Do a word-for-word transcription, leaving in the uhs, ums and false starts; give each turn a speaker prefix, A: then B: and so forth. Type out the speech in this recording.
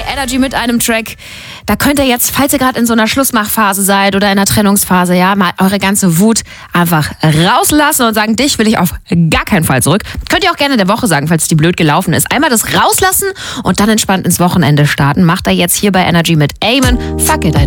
A: Energy mit einem Track. Da könnt ihr jetzt, falls ihr gerade in so einer Schlussmachphase seid oder in einer Trennungsphase, ja, mal eure ganze Wut einfach rauslassen und sagen, dich will ich auf gar keinen Fall zurück. Könnt ihr auch gerne der Woche sagen, falls die blöd gelaufen ist. Einmal das rauslassen und dann entspannt ins Wochenende starten. Macht er jetzt hier bei Energy mit Amen. Fuck it, I don't